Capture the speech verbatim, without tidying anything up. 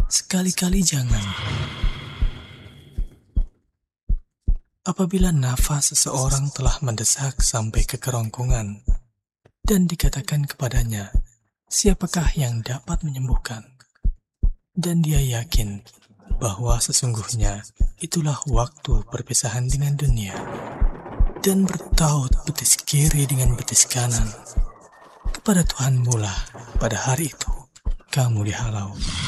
Sekali-kali jangan. Apabila nafas seseorang telah mendesak sampai ke kerongkongan dan dikatakan kepadanya, siapakah yang dapat menyembuhkan? Dan dia yakin bahwa sesungguhnya itulah waktu perpisahan dengan dunia, dan bertaut betis kiri dengan betis kanan, kepada Tuhanmu lah pada hari itu kamu dihalau.